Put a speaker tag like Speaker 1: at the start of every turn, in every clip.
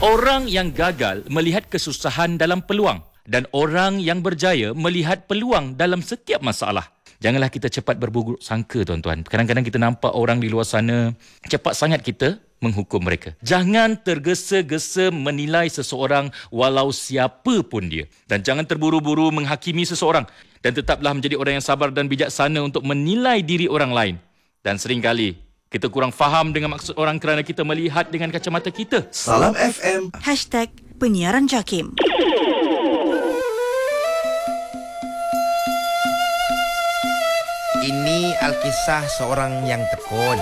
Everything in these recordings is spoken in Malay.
Speaker 1: Orang yang gagal melihat kesusahan dalam peluang dan orang yang berjaya melihat peluang dalam setiap masalah. Janganlah kita cepat berburuk sangka, tuan-tuan. Kadang-kadang kita nampak orang di luar sana, cepat sangat kita menghukum mereka. Jangan tergesa-gesa menilai seseorang walau siapa pun dia. Dan jangan terburu-buru menghakimi seseorang. Dan tetaplah menjadi orang yang sabar dan bijaksana untuk menilai diri orang lain. Dan seringkali kita kurang faham dengan maksud orang kerana kita melihat dengan kacamata kita.
Speaker 2: Salam FM.
Speaker 3: #Penyiaran JAKIM.
Speaker 4: Ini Alkisah seorang yang tekun,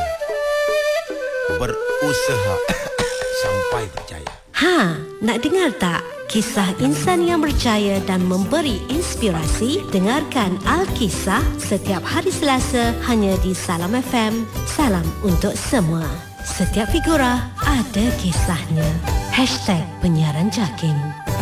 Speaker 4: berusaha sampai berjaya.
Speaker 5: Nak dengar tak? Kisah insan yang berjaya dan memberi inspirasi? Dengarkan Alkisah setiap hari Selasa hanya di Salam FM. Salam untuk semua. Setiap figura ada kisahnya. #Penyiaran JAKIM.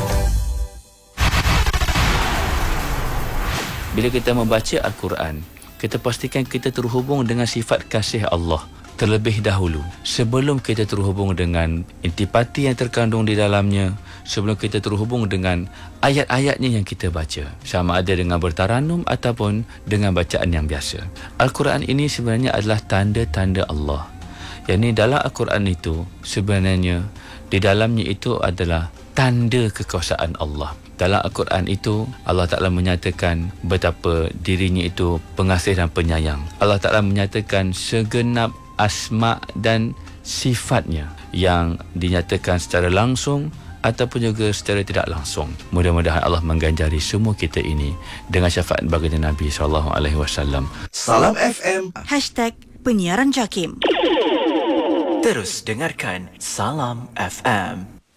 Speaker 6: Bila kita membaca Al-Quran, kita pastikan kita terhubung dengan sifat kasih Allah terlebih dahulu. Sebelum kita terhubung dengan intipati yang terkandung di dalamnya, sebelum kita terhubung dengan ayat-ayatnya yang kita baca, sama ada dengan bertaranum ataupun dengan bacaan yang biasa. Al-Quran ini sebenarnya adalah tanda-tanda Allah. Yang ini dalam Al-Quran itu, sebenarnya di dalamnya itu adalah tanda kekuasaan Allah. Dalam Al-Quran itu, Allah Ta'ala menyatakan betapa dirinya itu pengasih dan penyayang. Allah Ta'ala menyatakan segenap asma' dan sifatnya yang dinyatakan secara langsung ataupun juga secara tidak langsung. Mudah-mudahan Allah mengganjari semua kita ini dengan syafaat baginda Nabi SAW.
Speaker 2: Salam FM.
Speaker 3: #Penyiaran JAKIM.
Speaker 7: Terus dengarkan Salam FM.